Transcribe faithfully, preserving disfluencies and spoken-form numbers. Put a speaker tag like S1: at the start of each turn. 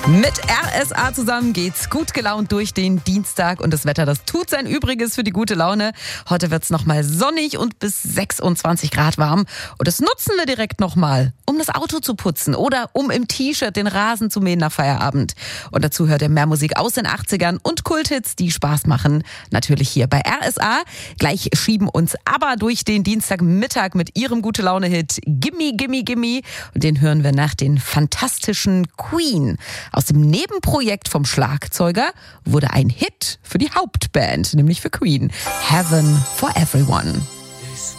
S1: Mit R S A zusammen geht's gut gelaunt durch den Dienstag und das Wetter, das tut sein Übriges für die gute Laune. Heute wird's nochmal sonnig und bis sechsundzwanzig Grad warm. Und das nutzen wir direkt nochmal, um das Auto zu putzen oder um im T-Shirt den Rasen zu mähen nach Feierabend. Und dazu hört ihr mehr Musik aus den achtzigern und Kulthits, die Spaß machen. Natürlich hier bei R S A. Gleich schieben uns aber durch den Dienstagmittag mit ihrem gute Laune-Hit Gimme, Gimme, Gimme. Und den hören wir nach den fantastischen Queen. Aus dem Nebenprojekt vom Schlagzeuger wurde ein Hit für die Hauptband, nämlich für Queen. Heaven for Everyone.